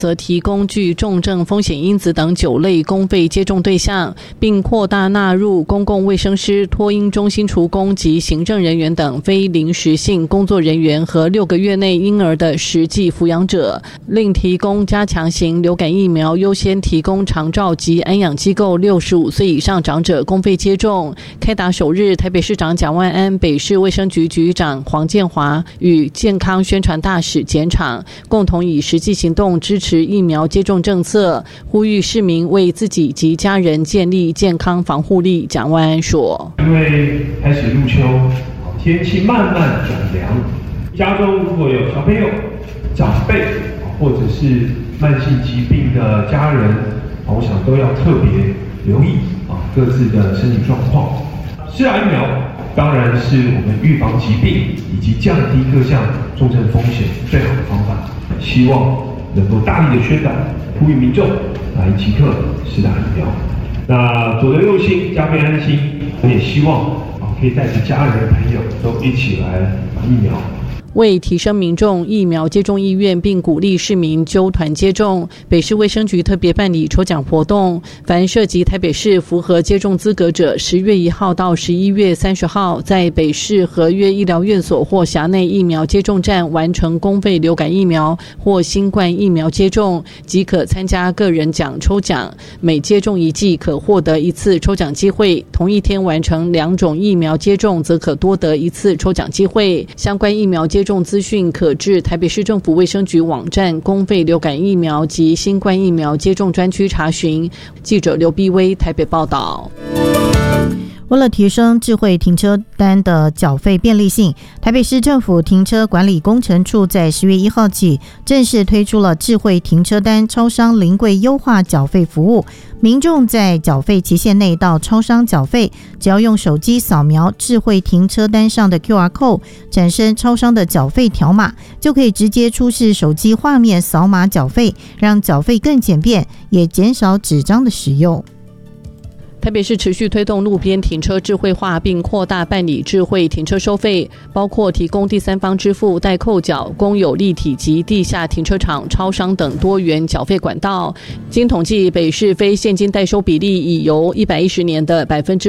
则提供具重症风险因子等9类公费接种对象，并扩大纳入公共卫生师、托婴中心厨工及行政人员等非临时性工作人员和6个月内婴儿的实际抚养者，另提供加强型流感疫苗优先提供长照及安养机构65岁以上长者公费接种。开打首日，台北市长蒋万安、北市卫生局局长黄建华与健康宣传大使简场共同以实际行动支持疫苗接种政策，呼吁市民为自己及家人建立健康防护力。蒋万安说： 因为开始入秋，天气慢慢转凉，家中如果有小朋友、长辈或者是慢性疾病的家人，我想都要特别留意各自的身体状况。施打疫苗当然是我们预防疾病以及降低各项重症风险最好的方法，希望能够大力的宣导，呼吁民众来即刻施打疫苗。那左得右心，家便安心。我也希望可以带着家人朋友都一起来打疫苗。 为提升民众疫苗接种意愿，并鼓励市民揪团接种，北市卫生局特别办理抽奖活动，凡涉及台北市符合接种资格者，10月1号到11月30号，在北市合约医疗院所或辖内疫苗接种站完成公费流感疫苗或新冠疫苗接种，即可参加个人奖抽奖，每接种1剂可获得1次抽奖机会，同一天完成2种疫苗接种，则可多得1次抽奖机会。相关疫苗接种资讯可至台北市政府卫生局网站公费流感疫苗及新冠疫苗接种专区查询。记者刘碧薇台北报道。 为了提升智慧停车单的缴费便利性，台北市政府停车管理工程处在10月1号起正式推出了智慧停车单超商临柜优化缴费服务。民众在缴费期限内到超商缴费，只要用手机扫描智慧停车单上的 QR code， 产生超商的缴费条码，就可以直接出示手机画面扫码缴费，让缴费更简便，也减少纸张的使用。 台北市持续推动路边停车智慧化，并扩大办理智慧停车收费，包括提供第三方支付、代扣缴、公有立体及地下停车场、超商等多元缴费管道。经统计，北市非现金代收比例已由110年的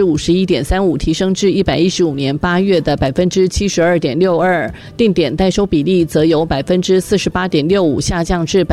51.35% 提升至115年8月的 72.62%， 定点代收比例则由 48.65% 下降至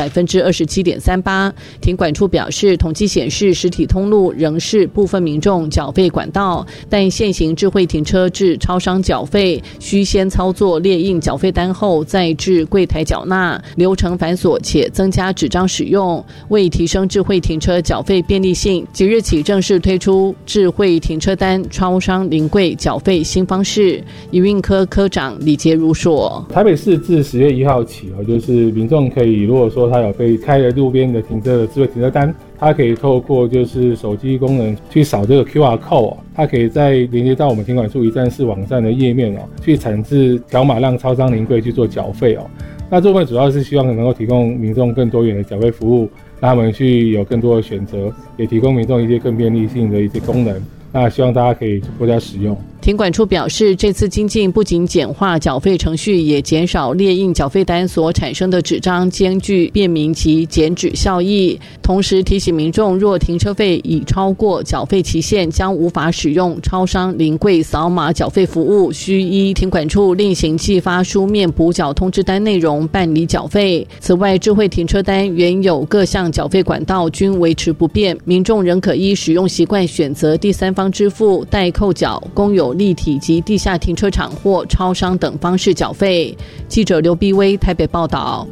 27.38%。停管处表示，统计显示实体通路仍是部分民众缴费管道，但现行智慧停车至超商缴费需先操作列印缴费单后再至柜台缴纳，流程繁琐且增加纸张使用。为提升智慧停车缴费便利性，即日起正式推出智慧停车单超商临柜缴费新方式。营运科科长李杰如说： 台北市自10月1号起，就是民众可以，如果说他有被开了路边的停车的智慧停车单，它可以透过就是手机功能去扫这个 QR code， 它可以再连接到我们停管处一站式网站的页面去产制条码，让超商临柜去做缴费那这部分主要是希望能够提供民众更多元的缴费服务，让他们去有更多的选择，也提供民众一些更便利性的一些功能。那希望大家可以多加使用。 停管处表示，这次精进不仅简化缴费程序，也减少列印缴费单所产生的纸张，兼具便民及减纸效益。同时提醒民众，若停车费已超过缴费期限，将无法使用超商临柜扫码缴费服务，需依停管处另行寄发书面补缴通知单内容办理缴费。此外，智慧停车单原有各项缴费管道均维持不变，民众仍可依使用习惯选择第三方支付、代扣缴、公有立体及地下停车场或超商等方式缴费。记者刘碧薇台北报道。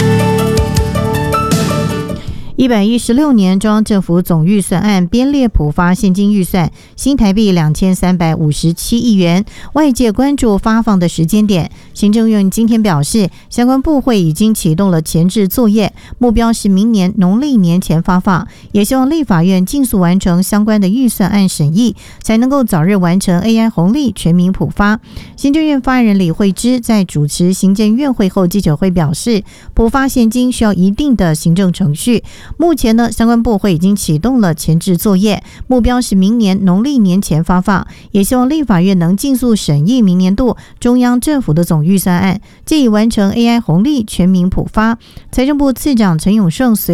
116年中央政府总预算案编列普发现金预算新台币2357亿元，外界关注发放的时间点。行政院今天表示，相关部会已经启动了前置作业，目标是明年农历年前发放，也希望立法院尽速完成相关的预算案审议，才能够早日完成 AI 红利全民普发。行政院发言人李惠芝在主持行政院会后记者会表示，普发现金需要一定的行政程序， 目前呢，相关部会已经启动了前置作业，目标是明年农历年前发放，也希望立法院能尽速审议明年度中央政府的总预算案，借以完成 AI 红利全民普发。财政部次长陈永胜随